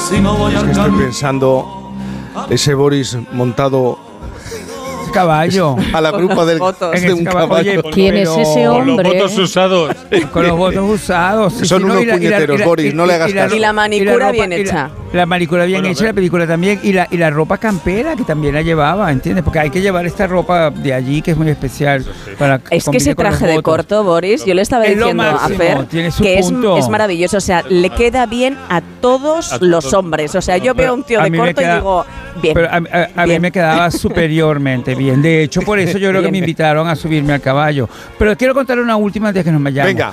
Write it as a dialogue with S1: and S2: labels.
S1: si no voy
S2: Es
S1: al
S2: que estoy
S1: campo.
S2: pensando ese Boris montado
S3: Caballo.
S2: a la grupa de un caballo.
S3: Oye,
S4: ¿Quién es ese
S5: Con los
S4: hombre?
S5: votos usados.
S3: Con los votos usados. Sí,
S2: Son
S3: sí, no,
S2: unos puñeteros, Boris, no le hagas caso.
S6: Y la manicura
S3: ropa-
S6: bien
S3: y la-
S6: hecha.
S3: La manicura bien
S5: Bueno,
S3: hecha, la película también. Y la ropa campera, que también la llevaba, ¿entiendes? Porque hay que llevar esta ropa de allí, que es muy especial. Para
S6: Es que ese
S3: combine con los
S6: traje de
S3: votos.
S6: corto, Boris, yo le estaba
S3: Es lo
S6: diciendo a
S3: máximo,
S6: Fer
S3: tiene su
S6: que
S3: punto.
S6: es maravilloso. O sea, le queda bien a todos los hombres. O sea, yo veo a un tío
S3: A
S6: de
S3: mí me
S6: corto y
S3: queda-
S6: digo, bien.
S3: Pero a mí
S6: bien.
S3: me quedaba superiormente bien. De hecho, por eso yo creo que
S6: Bien.
S3: me invitaron a subirme al caballo. Pero quiero contar una última antes que nos vayamos.
S2: Venga.